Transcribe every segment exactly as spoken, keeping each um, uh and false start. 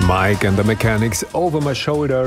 Mike and the Mechanics, Over My Shoulder.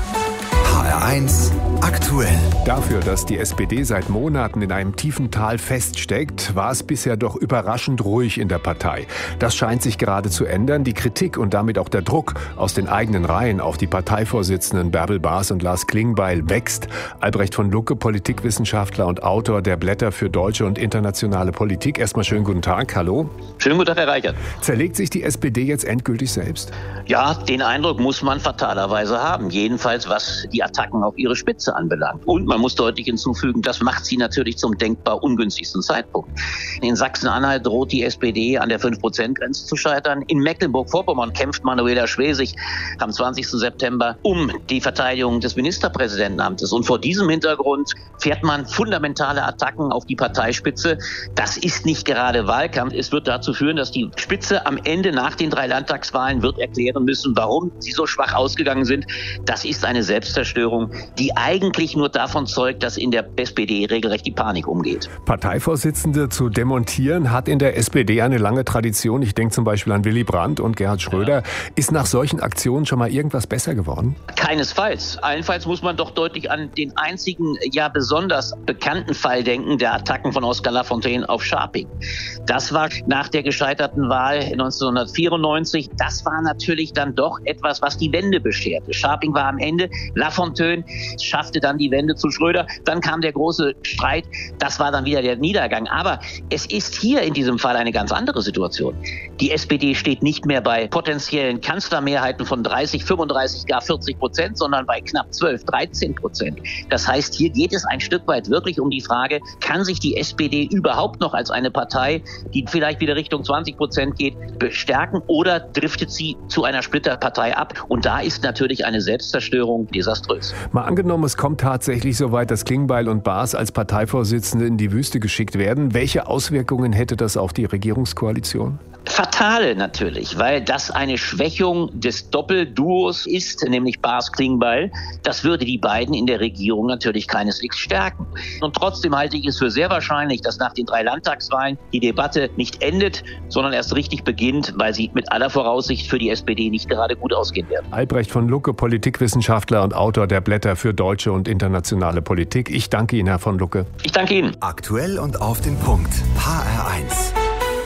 H R eins aktuell. Dafür, dass die S P D seit Monaten in einem tiefen Tal feststeckt, war es bisher doch überraschend ruhig in der Partei. Das scheint sich gerade zu ändern. Die Kritik und damit auch der Druck aus den eigenen Reihen auf die Parteivorsitzenden Bärbel Baas und Lars Klingbeil wächst. Albrecht von Lucke, Politikwissenschaftler und Autor der Blätter für deutsche und internationale Politik. Erstmal schönen guten Tag, hallo. Schönen guten Tag, Herr Reichert. Zerlegt sich die S P D jetzt endgültig selbst? Ja, den Eindruck muss man fatalerweise haben. Jedenfalls, was die Attacken auf ihre Spitze anbelangt. Und man muss deutlich hinzufügen, das macht sie natürlich zum denkbar ungünstigsten Zeitpunkt. In Sachsen-Anhalt droht die S P D an der fünf Prozent Grenze zu scheitern. In Mecklenburg-Vorpommern kämpft Manuela Schwesig am zwanzigsten September um die Verteidigung des Ministerpräsidentenamtes. Und vor diesem Hintergrund fährt man fundamentale Attacken auf die Parteispitze. Das ist nicht gerade Wahlkampf. Es wird dazu führen, dass die Spitze am Ende nach den drei Landtagswahlen wird erklären müssen, warum sie so schwach ausgegangen sind. Das ist eine Selbstzerstörung, die eigentlich nur davon zeugt, dass in der S P D regelrecht die Panik umgeht. Parteivorsitzende zu demontieren hat in der S P D eine lange Tradition. Ich denke zum Beispiel an Willy Brandt und Gerhard Schröder. Ja. Ist nach solchen Aktionen schon mal irgendwas besser geworden? Keinesfalls. Allenfalls muss man doch deutlich an den einzigen, ja besonders bekannten Fall denken, der Attacken von Oskar Lafontaine auf Scharping. Das war nach der gescheiterten Wahl neunzehnhundertvierundneunzig. Das war natürlich dann doch etwas, was die Wende bescherte. Scharping war am Ende, Lafontaine schaffte dann die Wende zu Schröder. Dann kam der große Streit. Das war dann wieder der Niedergang. Aber es ist hier in diesem Fall eine ganz andere Situation. Die S P D steht nicht mehr bei potenziellen Kanzlermehrheiten von dreißig, fünfunddreißig, gar vierzig Prozent, sondern bei knapp zwölf, dreizehn Prozent. Das heißt, hier geht es ein Stück weit wirklich um die Frage, kann sich die S P D überhaupt noch als eine Partei, die vielleicht wieder Richtung zwanzig Prozent geht, bestärken oder driftet sie zu einer Splitterpartei ab? Und da ist natürlich eine Selbstzerstörung desaströs. Mal angenommen, es kommt tatsächlich so weit, dass Klingbeil und Baas als Parteivorsitzende in die Wüste geschickt werden. Welche Auswirkungen hätte das auf die Regierungskoalition? Fatale natürlich, weil das eine Schwächung des Doppelduos ist, nämlich Baas-Klingbeil. Das würde die beiden in der Regierung natürlich keineswegs stärken. Und trotzdem halte ich es für sehr wahrscheinlich, dass nach den drei Landtagswahlen die Debatte nicht endet, sondern erst richtig beginnt, weil sie mit aller Voraussicht für die S P D nicht gerade gut ausgehen wird. Albrecht von Lucke, Politikwissenschaftler und Autor der Blätter für deutsche und internationale Politik. Ich danke Ihnen, Herr von Lucke. Ich danke Ihnen. Aktuell und auf den Punkt. H R eins.